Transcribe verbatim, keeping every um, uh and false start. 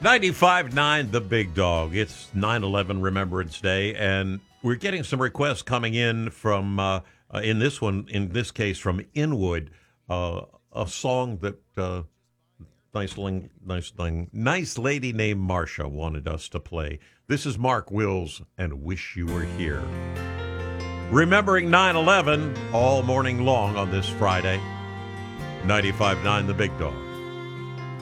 ninety-five point nine The Big Dog. It's nine eleven Remembrance Day, and we're getting some requests coming in from, uh, uh, in this one, in this case, from Inwood, uh, a song that uh, nice, ling, nice thing, nice lady named Marcia wanted us to play. This is Mark Wills and Wish You Were Here. Remembering nine eleven all morning long on this Friday. ninety-five point nine The Big Dog.